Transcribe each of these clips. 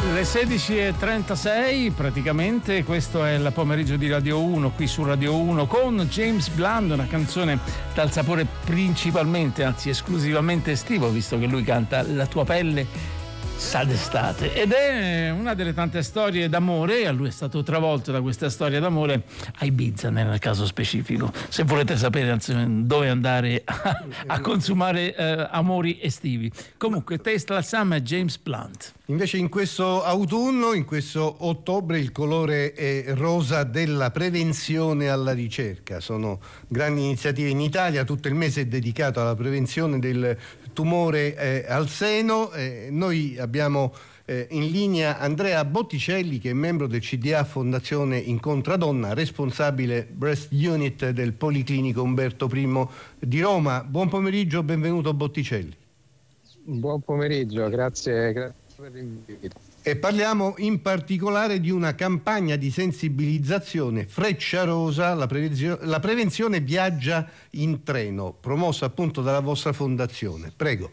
Le 16:36 praticamente, questo è il pomeriggio di Radio 1 qui su Radio 1 con James Blunt, una canzone dal sapore principalmente, anzi esclusivamente estivo, visto che lui canta La tua pelle sa d'estate, ed è una delle tante storie d'amore. A lui è stato travolto da questa storia d'amore a Ibiza, nel caso specifico. Se volete sapere anzi, dove andare a consumare amori estivi, comunque Taste la Summer, James Blunt. Invece in questo autunno, in questo ottobre, il colore è rosa della prevenzione alla ricerca. Sono grandi iniziative in Italia, tutto il mese è dedicato alla prevenzione del tumore al seno. Noi abbiamo in linea Andrea Botticelli, che è membro del CDA Fondazione Incontra Donna, responsabile Breast Unit del Policlinico Umberto I di Roma. Buon pomeriggio, benvenuto Botticelli. Buon pomeriggio, grazie per l'invito. E parliamo in particolare di una campagna di sensibilizzazione Freccia Rosa, la prevenzione viaggia in treno, promossa appunto dalla vostra fondazione. Prego.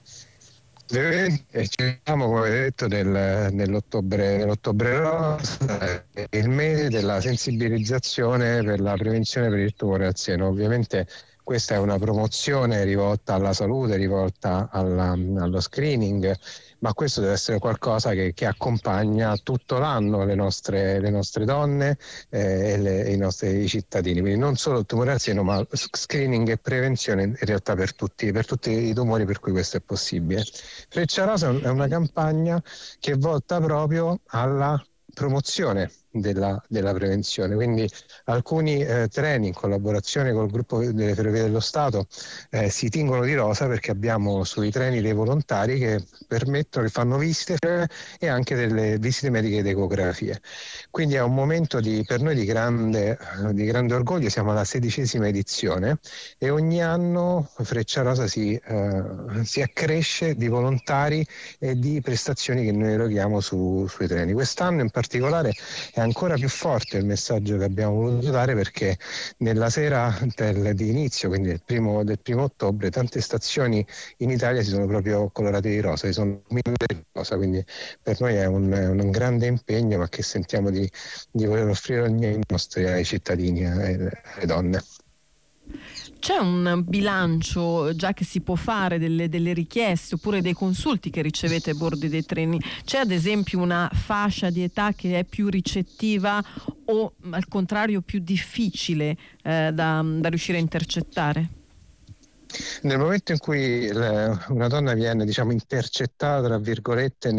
Siamo, come detto, nell'ottobre rosa, il mese della sensibilizzazione per la prevenzione per il tumore al seno. Ovviamente questa è una promozione rivolta alla salute, rivolta allo screening, ma questo deve essere qualcosa che accompagna tutto l'anno le nostre donne e i nostri cittadini. Quindi non solo il tumore al seno, ma screening e prevenzione in realtà per tutti i tumori per cui questo è possibile. Freccia Rosa è una campagna che è volta proprio alla promozione della prevenzione, quindi alcuni treni in collaborazione col gruppo delle Ferrovie dello Stato si tingono di rosa perché abbiamo sui treni dei volontari che permettono, che fanno visite e anche delle visite mediche ed ecografie. Quindi è un momento per noi di grande orgoglio. Siamo alla 16ª edizione e ogni anno Freccia Rosa si accresce di volontari e di prestazioni che noi eroghiamo sui treni. Quest'anno in particolare è ancora più forte il messaggio che abbiamo voluto dare, perché nella sera di inizio, quindi del primo ottobre, tante stazioni in Italia si sono proprio colorate di rosa, sono di rosa, quindi per noi è un grande impegno, ma che sentiamo di voler offrire ai nostri cittadini e alle donne. C'è un bilancio già che si può fare delle richieste oppure dei consulti che ricevete a bordo dei treni? C'è ad esempio una fascia di età che è più ricettiva o al contrario più difficile da riuscire a intercettare? Nel momento in cui una donna viene, intercettata, tra virgolette,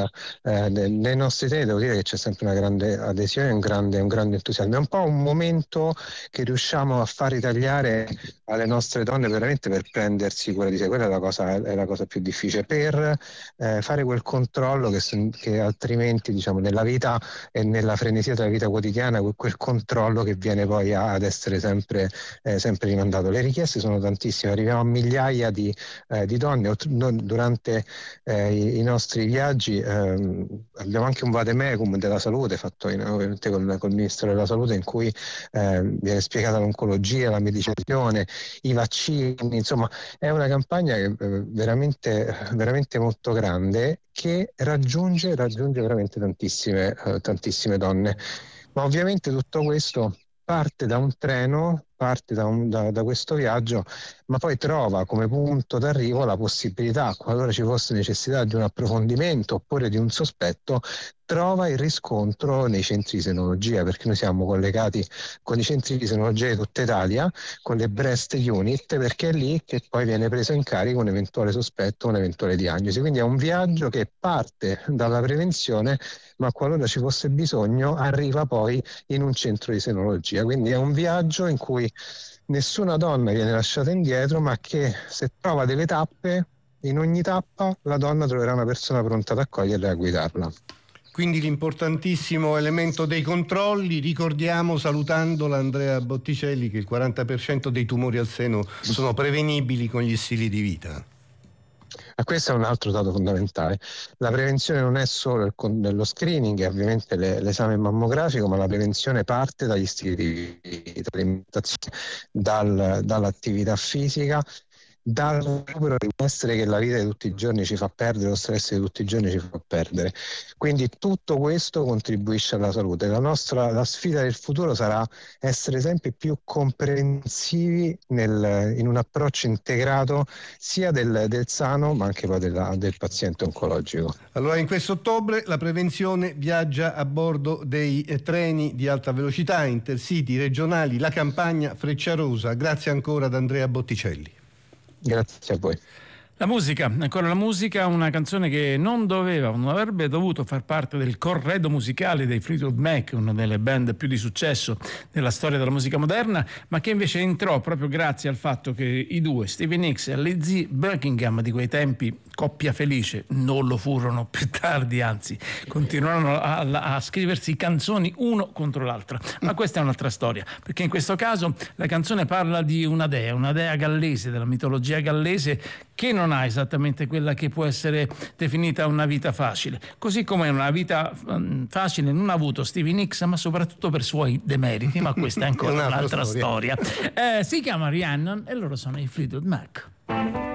nei nostri treni, devo dire che c'è sempre una grande adesione, un grande entusiasmo. È un po' un momento che riusciamo a far ritagliare alle nostre donne veramente per prendersi cura di sé. Quella è la cosa più difficile, per fare quel controllo che altrimenti, nella vita e nella frenesia della vita quotidiana, quel controllo che viene poi ad essere sempre rimandato. Le richieste sono tantissime, arriviamo a migliaia di donne. Durante i nostri viaggi abbiamo anche un vademecum della salute fatto ovviamente col Ministro della Salute, in cui viene spiegata l'oncologia, la medicinazione, i vaccini. Insomma, è una campagna che veramente, veramente molto grande, che raggiunge veramente tantissime donne. Ma ovviamente tutto questo parte da un treno, parte da questo viaggio, ma poi trova come punto d'arrivo la possibilità, qualora ci fosse necessità di un approfondimento oppure di un sospetto, trova il riscontro nei centri di senologia, perché noi siamo collegati con i centri di senologia di tutta Italia, con le breast unit, perché è lì che poi viene preso in carico un eventuale sospetto, un'eventuale diagnosi. Quindi è un viaggio che parte dalla prevenzione, ma qualora ci fosse bisogno arriva poi in un centro di senologia. Quindi è un viaggio in cui nessuna donna viene lasciata indietro, ma che, se trova delle tappe, in ogni tappa la donna troverà una persona pronta ad accoglierla e a guidarla. Quindi l'importantissimo elemento dei controlli. Ricordiamo, salutandola, Andrea Botticelli, che il 40% dei tumori al seno sono prevenibili con gli stili di vita. Questo è un altro dato fondamentale. La prevenzione non è solo dello screening e ovviamente l'esame mammografico, ma la prevenzione parte dagli stili di vita, dall'attività fisica, dal recupero di benessere che la vita di tutti i giorni ci fa perdere, lo stress di tutti i giorni ci fa perdere. Quindi tutto questo contribuisce alla salute. La sfida del futuro sarà essere sempre più comprensivi in un approccio integrato sia del sano ma anche poi del paziente oncologico. Allora, in questo ottobre la prevenzione viaggia a bordo dei treni di alta velocità, intercity, regionali, la Campagna, Frecciarosa. Grazie ancora ad Andrea Botticelli. Grazie a voi. La musica, ancora la musica, una canzone che non avrebbe dovuto far parte del corredo musicale dei Fleetwood Mac, una delle band più di successo della storia della musica moderna, ma che invece entrò proprio grazie al fatto che i due, Stevie Nicks e Lizzie Buckingham, di quei tempi coppia felice, non lo furono più tardi, anzi continuarono a scriversi canzoni uno contro l'altra. Ma questa è un'altra storia, perché in questo caso la canzone parla di una dea gallese, della mitologia gallese, che non ha esattamente quella che può essere definita una vita facile, così come una vita facile non ha avuto Stevie Nicks, ma soprattutto per suoi demeriti, ma questa è ancora un'altra storia. Si chiama Rhiannon e loro sono i Fleetwood Mac.